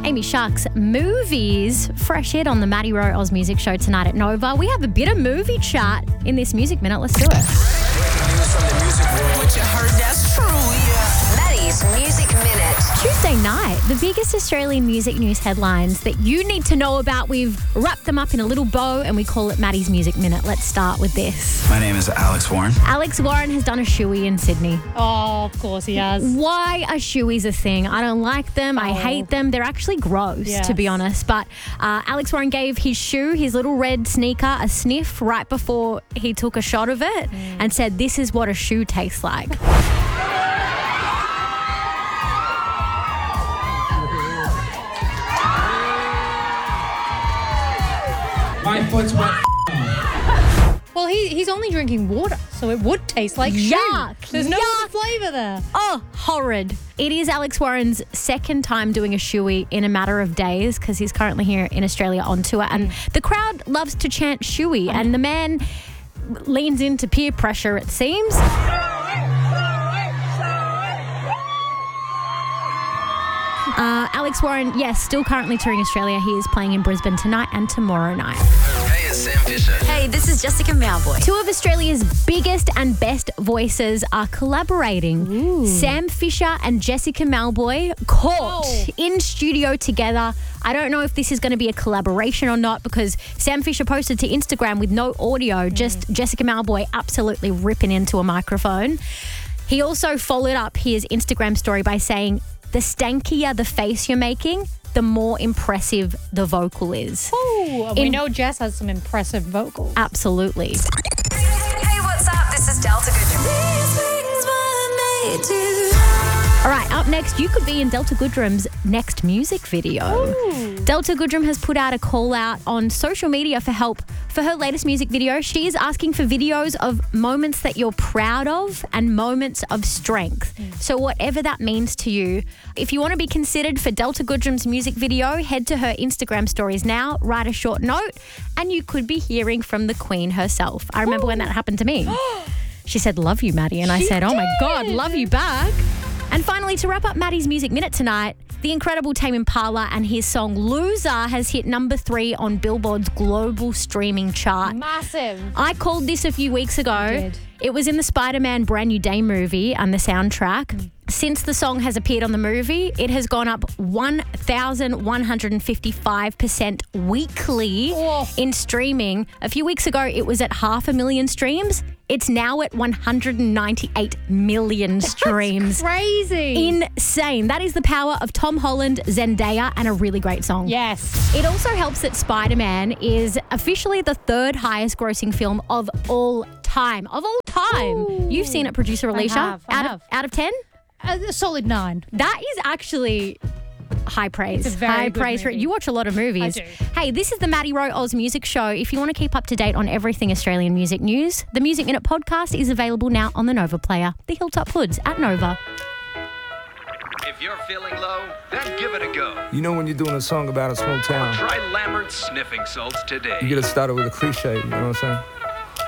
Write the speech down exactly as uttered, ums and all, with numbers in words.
Amy Shark's movies. Fresh hit on the Maddie Rowe Oz Music Show tonight at Nova. We have a bit of movie chat in this Music Minute. Let's do it. What you heard, that's true, yeah. Maddie's Music Minute. Tuesday night, the biggest Australian music news headlines that you need to know about. We've wrapped them up in a little bow and we call it Maddie's Music Minute. Let's start with this. My name is Alex Warren. Alex Warren has done a shoey in Sydney. Oh, of course he has. Why are shoeys a thing? I don't like them. I Oh. hate them. They're actually gross, Yes. to be honest. But uh, Alex Warren gave his shoe, his little red sneaker, a sniff right before he took a shot of it mm. and said, "This is what a shoe tastes like." My foot's wet. Well, he, he's only drinking water, so it would taste like Yuck. shoe. There's no Yuck. flavour there. Oh, horrid. It is Alex Warren's second time doing a shoey in a matter of days because he's currently here in Australia on tour. And the crowd loves to chant shoey, and the man leans into peer pressure, it seems. Uh, Alex Warren, yes, still currently touring Australia. He is playing in Brisbane tonight and tomorrow night. Hey, it's Sam Fisher. Hey, this is Jessica Mauboy. Two of Australia's biggest and best voices are collaborating. Ooh. Sam Fisher and Jessica Mauboy caught Oh. in studio together. I don't know if this is going to be a collaboration or not because Sam Fisher posted to Instagram with no audio, just Jessica Mauboy absolutely ripping into a microphone. He also followed up his Instagram story by saying, "The stankier the face you're making, the more impressive the vocal is." Oh, we In- know Jess has some impressive vocals. Absolutely. Hey, what's up? This is Delta Goodrum. All right, up next, you could be in Delta Goodrum's next music video. Ooh. Delta Goodrum has put out a call out on social media for help for her latest music video. She is asking for videos of moments that you're proud of and moments of strength. So whatever that means to you, if you want to be considered for Delta Goodrum's music video, head to her Instagram stories now, write a short note, and you could be hearing from the Queen herself. I remember when that happened to me. She said, "Love you, Maddie." And I She said, "Oh my did. God, love you back." And finally, to wrap up Maddie's Music Minute tonight, the incredible Tame Impala and his song Loser has hit number three on Billboard's global streaming chart. Massive. I called this a few weeks ago. You did. It was in the Spider-Man Brand New Day movie and the soundtrack. Mm. Since the song has appeared on the movie, it has gone up one thousand one hundred fifty-five percent weekly Oh. in streaming. A few weeks ago, it was at half a million streams. It's now at one hundred ninety-eight million streams. Crazy. Insane. That is the power of Tom Holland, Zendaya, and a really great song. yes. It also helps that Spider-Man is officially the third highest grossing film of all time. Of all time. Ooh. You've seen it, producer Alicia. have, I out have. of out of ten? A, a solid nine. That is actually high praise. It's a very high good praise for it. movie. You watch a lot of movies. I do. Hey, this is the Maddie Rowe Oz Music Show. If you want to keep up to date on everything Australian music news, the Music Minute podcast is available now on the Nova player. The Hilltop Hoods at Nova. If you're feeling low, then give it a go. You know when you're doing a song about a small town, Try Lambert's sniffing salts today. you gotta start it with a cliche, you know what I'm saying?